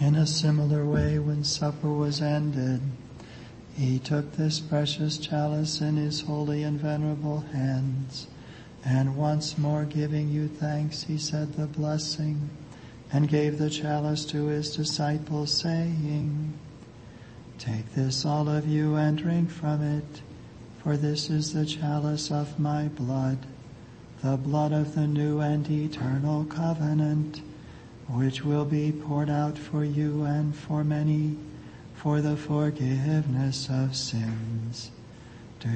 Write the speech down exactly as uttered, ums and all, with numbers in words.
In a similar way, when supper was ended, he took this precious chalice in his holy and venerable hands, and once more giving you thanks, he said the blessing, and gave the chalice to his disciples, saying, "Take this, all of you, and drink from it, for this is the chalice of my blood, the blood of the new and eternal covenant, which will be poured out for you and for many for the forgiveness of sins.